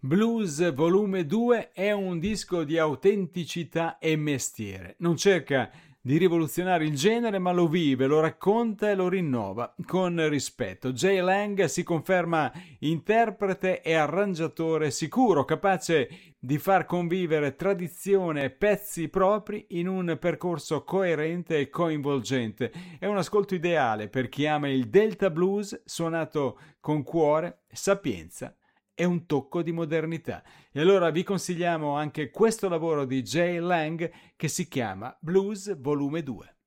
Blues Volume 2 è un disco di autenticità e mestiere. Non cerca di rivoluzionare il genere, ma lo vive, lo racconta e lo rinnova con rispetto. Jay Lang si conferma interprete e arrangiatore sicuro, capace di far convivere tradizione e pezzi propri in un percorso coerente e coinvolgente. È un ascolto ideale per chi ama il Delta Blues suonato con cuore, sapienza e un tocco di modernità. E allora vi consigliamo anche questo lavoro di Jay Lang che si chiama Blues Volume 2.